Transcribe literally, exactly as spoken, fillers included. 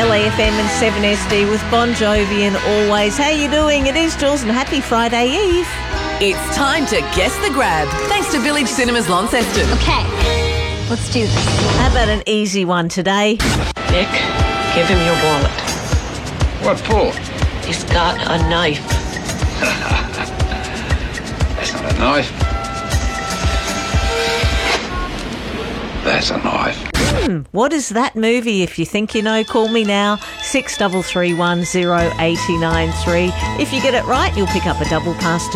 L A F M and seven S D with Bon Jovi and Always. How you doing? It is Jules and happy Friday Eve. It's time to guess the grab, thanks to Village Cinemas Launceston. Okay, let's do this. How about an easy one today? Nick, give him your wallet. What for? He's got a knife. That's not a knife. That's a knife. Hmm, what is that movie? If you think you know, call me now, six three three one zero eight nine three. If you get it right, you'll pick up a double pass to